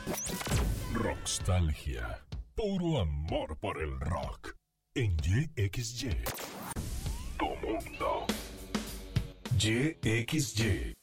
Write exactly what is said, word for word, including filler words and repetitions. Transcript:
Rockstalgia. Puro amor por el rock. En Y X Y. Tu mundo. Y X Y.